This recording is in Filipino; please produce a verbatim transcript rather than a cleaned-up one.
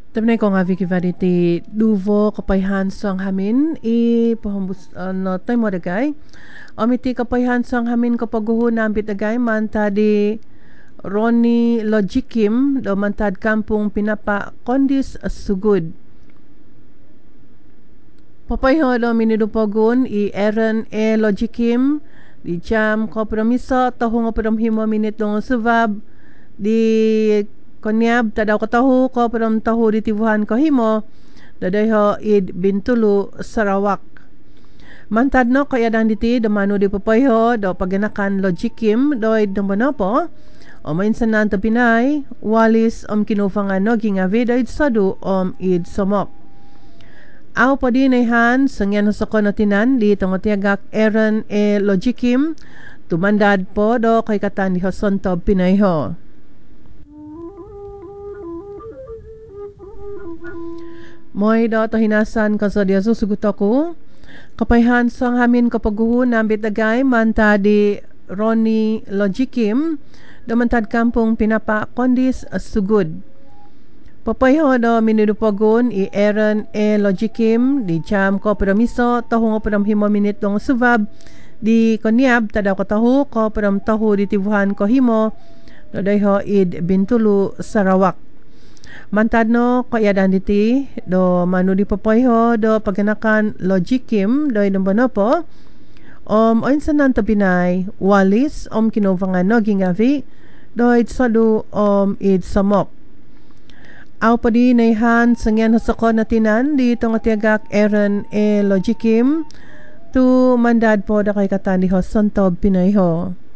Tabnay ko nga Vicky Varity duvo kapayhan sang hamin i pahambus uh, no time mo dagay. Omiti kapayhan sang hamin kapaguho nambit dagay man tadi Ronnie Logikim do mantad kampung pinapa kondis sugod. Papayho do minidupagon i Aaron E. Logikim di jam kompromiso tahong pramhimo minitong subab di konyab tadaw katahu ko padam tahu di tibuhan ko himo dadayho id Bintulu Sarawak. Mantad no kaya dan diti damano di papayho do paganakan Logikim do id damanopo o mainsanan to Pinay walis om kinufangan no gingavi do id sadu om id somok. Aw pa din ay han sangyan sa konotinan di tangotiagak Aaron E. Logikim tumandad po do kay katan di Hosontob Pinayho. Moy daw to hinasan ka sa diya susugot ako. Kapayhan sang hamin kapaguho nambit dagay manta di Ronnie Logikim damantad kampung pinapa kondis sugod. Papayho do minudupagon i Aaron E. Logikim di jam ko permiso tahong padam himo minit dong subab di konyab tadaw ko tahu ko padam tahu di tibuhan ko himo dodayho id Bintulu Sarawak. Mantad no kaya dan diti do manu di papayho do paganakan Logikim do inombono po om oinsanan to Pinay walis om kinufangan no gingavi do it sadu om it samok. Aw pa di naihan sangyan hasako natinan di tongatiagak Aaron E. Logikim tu mandad po da kay katan di Hosontob Pinayho.